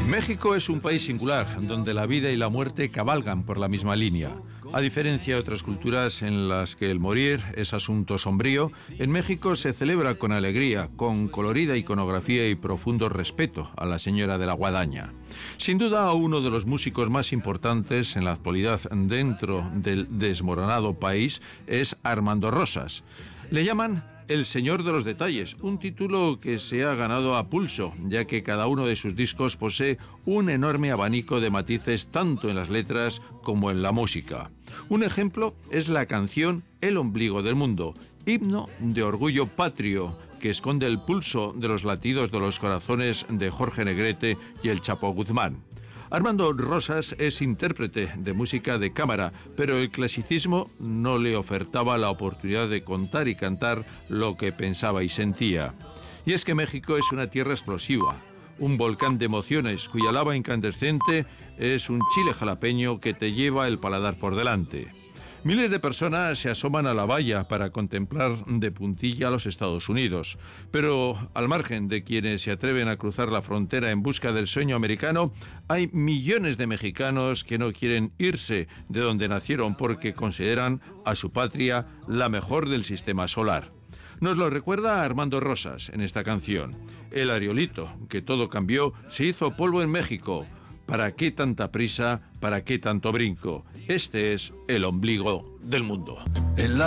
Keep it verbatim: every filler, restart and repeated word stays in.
México es un país singular, donde la vida y la muerte cabalgan por la misma línea. A diferencia de otras culturas en las que el morir es asunto sombrío, en México se celebra con alegría, con colorida iconografía y profundo respeto a la Señora de la Guadaña. Sin duda, uno de los músicos más importantes en la actualidad dentro del desmoronado país es Armando Rosas. Le llaman El Señor de los Detalles, un título que se ha ganado a pulso, ya que cada uno de sus discos posee un enorme abanico de matices tanto en las letras como en la música. Un ejemplo es la canción El Ombligo del Mundo, himno de orgullo patrio que esconde el pulso de los latidos de los corazones de Jorge Negrete y el Chapo Guzmán. Armando Rosas es intérprete de música de cámara, pero el clasicismo no le ofertaba la oportunidad de contar y cantar lo que pensaba y sentía. Y es que México es una tierra explosiva, un volcán de emociones cuya lava incandescente es un chile jalapeño que te lleva el paladar por delante. Miles de personas se asoman a la valla para contemplar de puntilla a los Estados Unidos, pero al margen de quienes se atreven a cruzar la frontera en busca del sueño americano, hay millones de mexicanos que no quieren irse de donde nacieron porque consideran a su patria la mejor del sistema solar. Nos lo recuerda Armando Rosas en esta canción. El Ariolito, que todo cambió, se hizo polvo en México. ¿Para qué tanta prisa? ¿Para qué tanto brinco? Este es el ombligo del mundo.